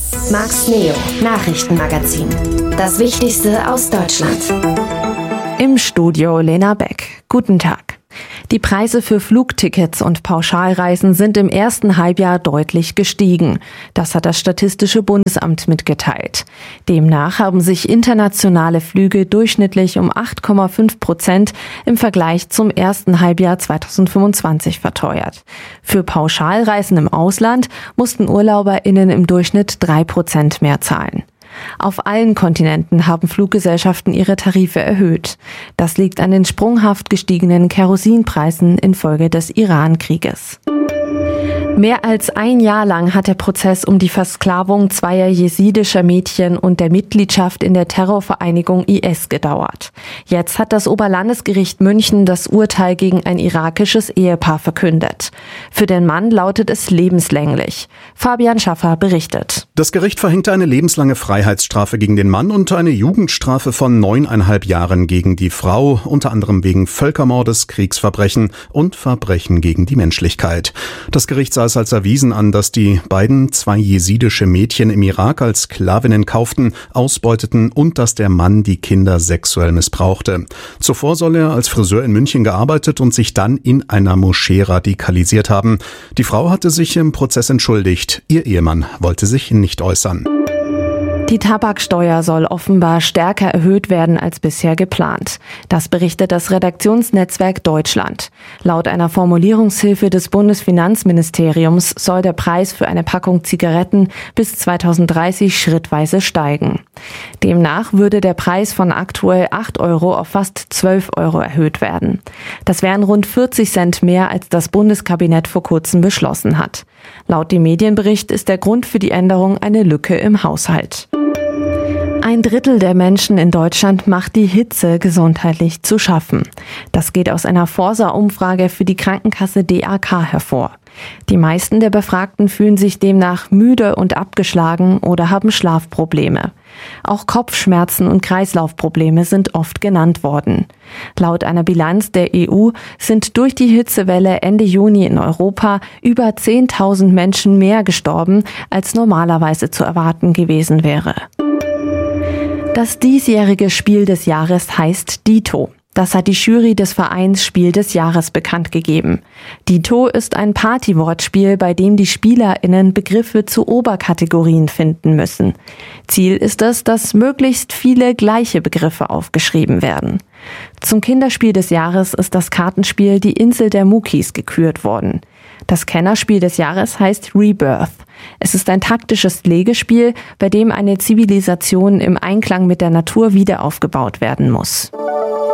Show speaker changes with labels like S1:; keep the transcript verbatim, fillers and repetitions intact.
S1: Max Neo Nachrichtenmagazin. Das Wichtigste aus Deutschland.
S2: Im Studio Lena Beck. Guten Tag. Die Preise für Flugtickets und Pauschalreisen sind im ersten Halbjahr deutlich gestiegen. Das hat das Statistische Bundesamt mitgeteilt. Demnach haben sich internationale Flüge durchschnittlich um acht Komma fünf Prozent im Vergleich zum ersten Halbjahr zweitausendfünfundzwanzig verteuert. Für Pauschalreisen im Ausland mussten UrlauberInnen im Durchschnitt drei Prozent mehr zahlen. Auf allen Kontinenten haben Fluggesellschaften ihre Tarife erhöht. Das liegt an den sprunghaft gestiegenen Kerosinpreisen infolge des Iran-Krieges. Mehr als ein Jahr lang hat der Prozess um die Versklavung zweier jesidischer Mädchen und der Mitgliedschaft in der Terrorvereinigung I S gedauert. Jetzt hat das Oberlandesgericht München das Urteil gegen ein irakisches Ehepaar verkündet. Für den Mann lautet es lebenslänglich. Fabian Schaffer berichtet.
S3: Das Gericht verhängte eine lebenslange Freiheitsstrafe gegen den Mann und eine Jugendstrafe von neuneinhalb Jahren gegen die Frau, unter anderem wegen Völkermordes, Kriegsverbrechen und Verbrechen gegen die Menschlichkeit. Das Gericht sah es als erwiesen an, dass die beiden zwei jesidische Mädchen im Irak als Sklavinnen kauften, ausbeuteten und dass der Mann die Kinder sexuell missbrauchte. Zuvor soll er als Friseur in München gearbeitet und sich dann in einer Moschee radikalisiert haben. Die Frau hatte sich im Prozess entschuldigt. Ihr Ehemann wollte sich nicht äußern.
S2: Die Tabaksteuer soll offenbar stärker erhöht werden als bisher geplant. Das berichtet das Redaktionsnetzwerk Deutschland. Laut einer Formulierungshilfe des Bundesfinanzministeriums soll der Preis für eine Packung Zigaretten bis zweitausenddreißig schrittweise steigen. Demnach würde der Preis von aktuell acht Euro auf fast zwölf Euro erhöht werden. Das wären rund vierzig Cent mehr, als das Bundeskabinett vor kurzem beschlossen hat. Laut dem Medienbericht ist der Grund für die Änderung eine Lücke im Haushalt. Ein Drittel der Menschen in Deutschland macht die Hitze gesundheitlich zu schaffen. Das geht aus einer Forsa-Umfrage für die Krankenkasse D A K hervor. Die meisten der Befragten fühlen sich demnach müde und abgeschlagen oder haben Schlafprobleme. Auch Kopfschmerzen und Kreislaufprobleme sind oft genannt worden. Laut einer Bilanz der E U sind durch die Hitzewelle Ende Juni in Europa über zehntausend Menschen mehr gestorben, als normalerweise zu erwarten gewesen wäre. Das diesjährige Spiel des Jahres heißt Dito. Das hat die Jury des Vereins Spiel des Jahres bekannt gegeben. Dito ist ein Partywortspiel, bei dem die SpielerInnen Begriffe zu Oberkategorien finden müssen. Ziel ist es, dass möglichst viele gleiche Begriffe aufgeschrieben werden. Zum Kinderspiel des Jahres ist das Kartenspiel Die Insel der Mukis gekürt worden. Das Kennerspiel des Jahres heißt Rebirth. Es ist ein taktisches Legespiel, bei dem eine Zivilisation im Einklang mit der Natur wiederaufgebaut werden muss.